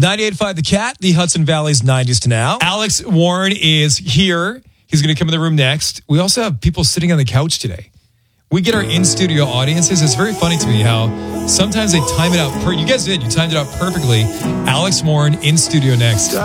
98.5 The Cat, the Hudson Valley's 90s to now. Alex Warren is here. He's going to come in the room next. We also have people sitting on the couch today. We get our in-studio audiences. It's very funny to me how sometimes they time it out. You guys did. You timed it out perfectly. Alex Warren in studio next.